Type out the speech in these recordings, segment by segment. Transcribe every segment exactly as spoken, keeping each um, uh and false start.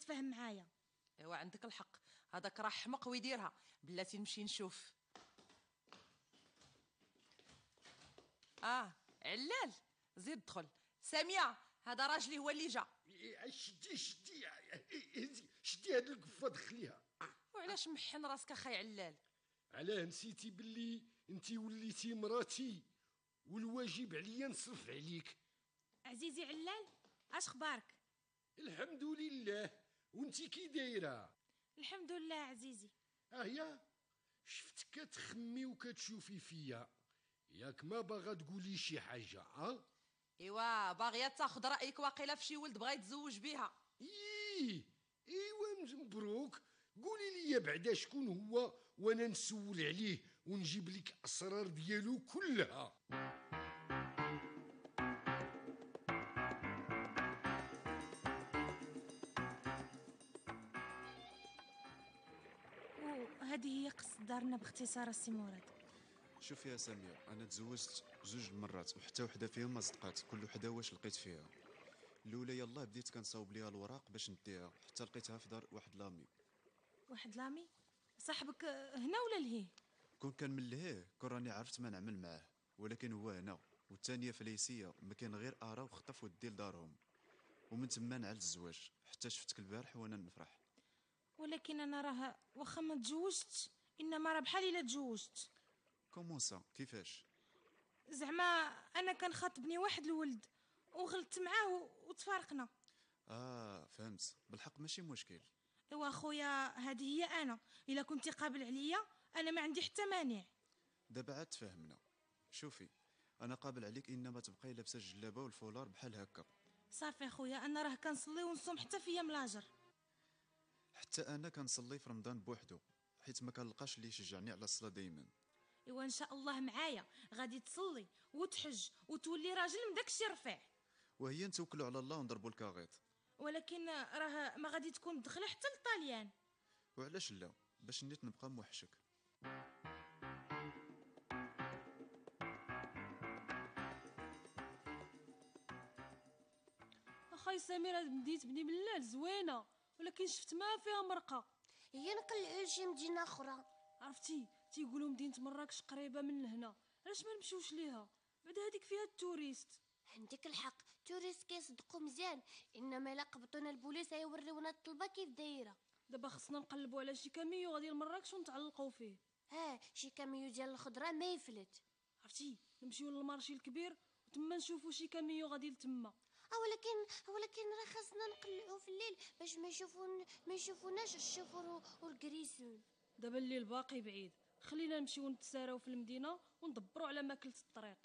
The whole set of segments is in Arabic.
يتفاهم معايا. ايوا عندك الحق، هذاك راه حمق ويديرها. بلاتي نمشي نشوف. اه علال، زيد دخل. ساميه، هذا راجلي هو اللي جا. شدي شدي شدي هاد القفه دخليها. وعلاش محن راسك اخاي علال؟ علاه نسيتي باللي انتي وليتي مراتي والواجب عليا نصرف عليك؟ عزيزي علال، اش اخبارك؟ الحمد لله، وانتي كي دايره؟ الحمد لله عزيزي. اه يا شفتك كتخمي وكتشوفي فيا، ياك ما باغا تقولي شي حاجه؟ ها ايوا باغيه تاخذ رايك واقيلا في شي ولد بغا يتزوج بها. ايه ايوا مبروك، قولي لي بعدا شكون هو وانا نسول عليه ونجيب لك اسرار ديالو كلها. وهذه هي قصة دارنا باختصار السي مراد. شوف يا ساميه، انا تزوجت جوج المرات وحتى وحده فيهم ما صدقات، كل وحده واش لقيت فيها. الاولى يلاه بديت كنصاوب ليها الوراق باش نديها حتى لقيتها في دار واحد لامي. واحد لامي؟ صاحبك هنا ولا لهيه؟ كون كان من لهيه كون راني عرفت ما نعمل معاه، ولكن هو هنا. والثانيه فليسيه، ما كاين غير ارا وخطف ودي لدارهم، ومن تما نعل الزواج حتى شفتك البارح وانا نفرح. ولكن انا راه واخا ما تزوجتش، انما راه بحال الا تزوجت. كومون سا؟ كيفاش؟ زعما انا كان خاطبني واحد الولد وغلطت معاه وتفارقنا. اه فهمت، بالحق ماشي مشكل. ايوا اخويا، هذه هي انا، الا كنتي قابل عليا انا ما عندي حتى مانع. دابا عاد تفاهمنا. شوفي، انا قابل عليك انما تبقاي لابسه الجلابه والفولار بحال هكا. صافي اخويا، انا راه كنصلي ونصوم حتى في ايام الاجر. حتى انا كنصلي في رمضان بوحدو، حيت ما كنلقاش اللي يشجعني على الصلاه دائما. ايوا ان شاء الله معايا غادي تصلي وتحج وتولي راجل من داك الشيء رفيع. وهي نتوكلوا على الله ونضربوا الكاغيط. ولكن راه ما غادي تكون مدخله حتى للطاليان. وعلاش لا؟ باش نيت نبقى موحشك. اخاي سمير، بديت بني بالله زوينه، ولكن شفت ما فيها مرقه. هي نقلعوا لشي مدينه اخرى. عرفتي تيقولوا مدينه مراكش قريبه من هنا، علاش ما نمشيوش ليها؟ بعد هذيك فيها التوريست. عندك الحق، توريست كيصدقوا مزيان، انما الا قبطونا البوليس غيوريونا الطلبه كيف دايره. دابا خصنا نقلبوا على شي كاميو غادي لمراكش ونتعلقوا فيه. ها شي كاميو ديال الخضره ما يفلت. عرفتي نمشيو للمارشي الكبير وتما نشوفوا شي كاميو غادي لتما. اه ولكن ولكن راه خاصنا نقلعوا في الليل باش ما يشوفون ما يشوفوناش الشوفور والكريسون. دابا الليل باقي بعيد، خلينا نمشيو نتساراو في المدينه وندبروا على ماكله الطريق.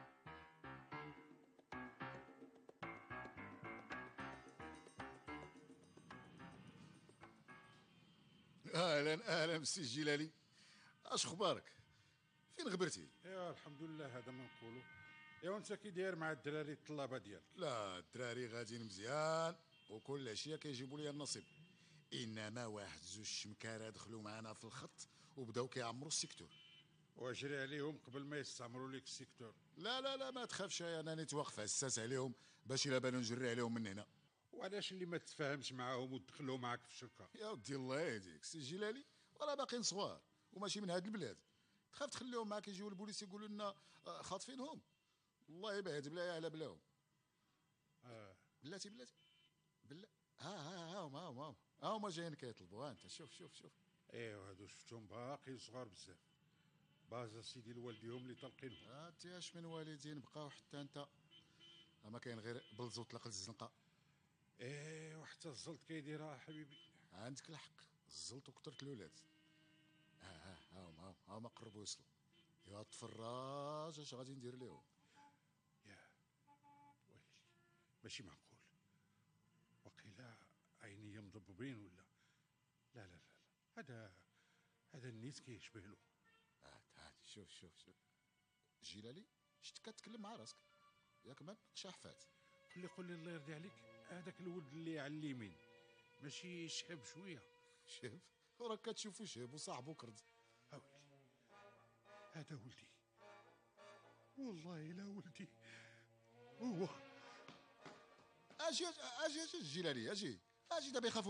اهلا اهلا بالسي جلالي، اش اخبارك؟ فين غبرتي؟ ايوا الحمد لله، هذا ما نقولوا. ايوا انت كي داير مع الدراري الطلابه ديالك؟ لا الدراري غاديين مزيان، وكل عشيه كيجيبوا لي النصيب. انما واحد زوج شمكاره دخلوا معنا في الخط وبداو كيعمروا السيكتور. واجري عليهم قبل ما يستعمروا لك السيكتور. لا لا لا ما تخافش، انا نتوقف حساس عليهم باش الا بانوا نجري عليهم من هنا. وعلاش اللي ما تفاهمش معاهم ودخلوا معاك في الشركه؟ يا ودي الله يهديك سي جلالي، ولا باقيين صغار وماشي من هاد البلاد، تخاف تخليهم معاك يجيو البوليس يقولوا لنا خاطفينهم؟ الله يبعد بلا على بلاهم. اه بلاتي بلاتي بلا ها ها ها هما هما هما جايين كيطلبوا. انت شوف شوف شوف. ايوا هادو شفتهم باقيين صغار بزاف، بازا سيدي لوالديهم اللي طلقينهم. انت اش من والدين بقاو حتى انت، ما كاين غير بلز وطلق الزنقه. ايوا حتى الزلط كيديرها حبيبي. عندك الحق، الزلط وكثرت الاولاد. ها ها ها هما هما قربوا يوصلوا. يا تفرج اش غادي ندير لهم. يا ويلي ماشي معقول، وقيلا عيني مضببين ولا؟ لا لا لا لا، هذا هذا النيس كيشبه له. هات هات شوف شوف شوف جلالي، شت كتكلم مع راسك ياك ما شحفات. قل لي قل لي الله يرضي عليك، هذاك الولد اللي على اليمين ماشي شاب شويه؟ شاب؟ وراك كتشوفو شاب وصاحبو كرد. اويلي هذا ولدي، والله لا ولدي هو. اجي اجي اجي جلالي اجي اجي دابا يخافوا